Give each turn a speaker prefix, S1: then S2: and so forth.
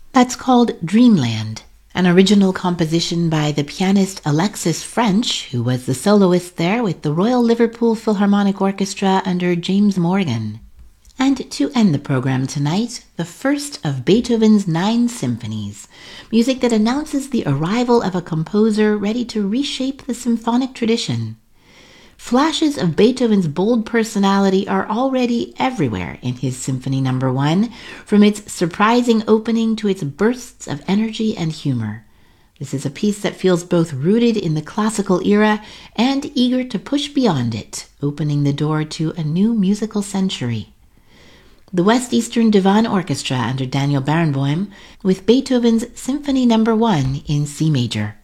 S1: That's called Dreamland, an original composition by the pianist Alexis French, who was the soloist there with the Royal Liverpool Philharmonic Orchestra under James Morgan. And to end the program tonight, the first of Beethoven's 9 symphonies, music that announces the arrival of a composer ready to reshape the symphonic tradition. Flashes of Beethoven's bold personality are already everywhere in his Symphony No. 1, from its surprising opening to its bursts of energy and humor. This is a piece that feels both rooted in the classical era and eager to push beyond it, opening the door to a new musical century. The West Eastern Divan Orchestra under Daniel Barenboim with Beethoven's Symphony No. 1 in C major.